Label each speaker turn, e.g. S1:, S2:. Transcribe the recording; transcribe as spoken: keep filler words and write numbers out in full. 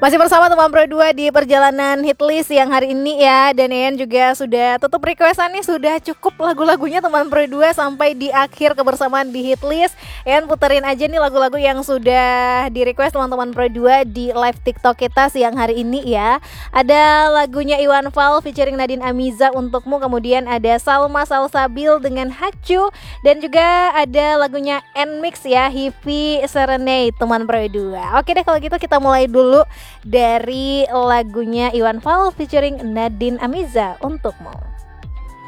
S1: Masih bersama teman Pro dua di perjalanan hitlist yang hari ini ya. Dan Ian juga sudah tutup requestan nih. Sudah cukup lagu-lagunya teman Pro dua sampai di akhir kebersamaan di hitlist. Ian puterin aja nih lagu-lagu yang sudah di request teman-teman Pro dua di live TikTok kita siang hari ini ya. Ada lagunya Iwan Fals featuring Nadine Amiza untukmu. Kemudian ada Salma Salsabil dengan Hacu. Dan juga ada lagunya N-Mix ya, Hivi Serenade teman Pro dua. Oke deh, kalau gitu kita mulai dulu dari lagunya Iwan Fals featuring Nadine Amiza untukmu.